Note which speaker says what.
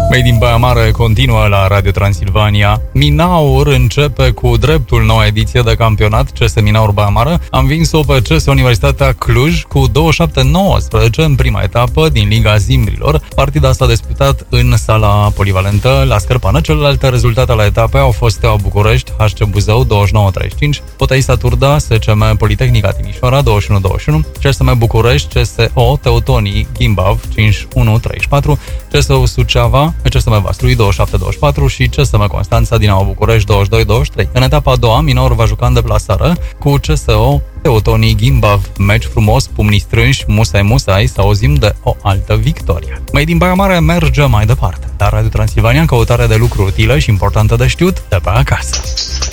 Speaker 1: Made in Baia Mare continuă la Radio Transilvania. Minaur începe cu dreptul noua ediție de campionat CS Minaur Baia Mare. Am vins-o pe CS Universitatea Cluj cu 27-19 în prima etapă din Liga Zimbrilor. Partida s-a disputat în sala polivalentă la Scărpană. Celelalte rezultate ale etapei au fost Steaua București, HC Buzău 29-35, Poteisa Turda, SCM Politehnica Timișoara 21-21, CSM București, CSO Teutonii Gimbav 51-34, CSU Suceava, CSM Vaslui 27-24 și CSM Constanța Dinamo București 22-23. În etapa a doua, Minor va juca în deplasare cu CSO Teutonii Gimbav. Meci frumos, pumnii strânși, musai, să auzim de o altă victorie. Made in Baia Mare merge mai departe. La Radio Transilvania, în căutare de lucruri utile și importante de știut de pe acasă.